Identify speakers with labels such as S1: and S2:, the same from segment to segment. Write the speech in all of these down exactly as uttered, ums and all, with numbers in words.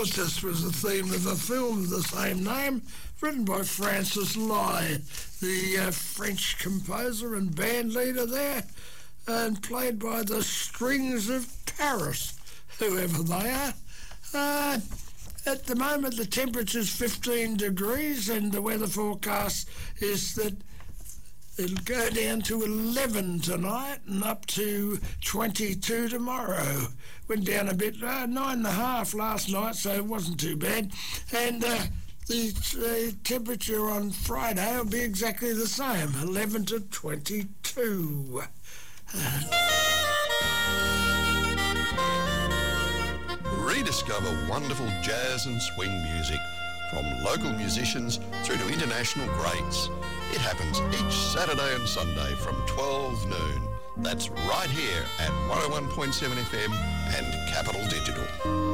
S1: This was the theme of a film of the same name, written by Francis Lai, the uh, French composer and band leader there, and played by the Strings of Paris, whoever they are. Uh, at the moment, the temperature's fifteen degrees, and the weather forecast is that it'll go down to eleven tonight and up to twenty-two tomorrow. Went down a bit, uh, nine and a half last night, so it wasn't too bad. And uh, the uh, temperature on Friday will be exactly the same, eleven to twenty-two.
S2: Rediscover wonderful jazz and swing music, from local musicians through to international greats. It happens each Saturday and Sunday from twelve noon. That's right here at one oh one point seven F M and Capital Digital.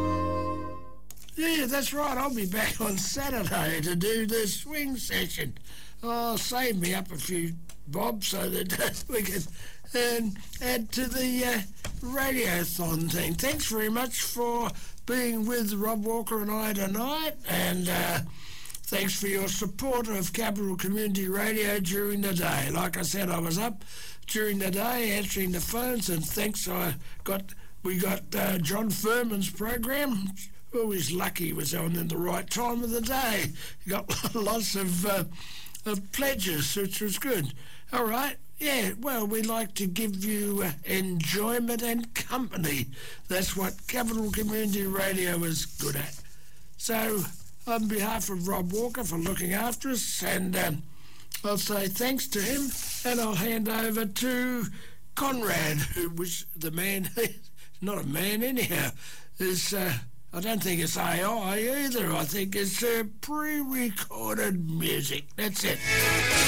S1: Yeah, that's right. I'll be back on Saturday to do the swing session. Oh, save me up a few bob so that we can um, add to the uh, radiothon thing. Thanks very much for being with Rob Walker and I tonight, and uh, thanks for your support of Capital Community Radio during the day. Like I said, I was up during the day answering the phones, and thanks I got we got uh, John Furman's program. Always lucky he was on in the right time of the day. He got lots of, uh, of pledges, which was good. All right. Yeah, well, we like to give you uh, enjoyment and company. That's what Capital Community Radio is good at. So, on behalf of Rob Walker for looking after us, and um, I'll say thanks to him, and I'll hand over to Conrad, who was the man, not a man anyhow, is, uh, I don't think it's A I either, I think it's uh, pre-recorded music. That's it.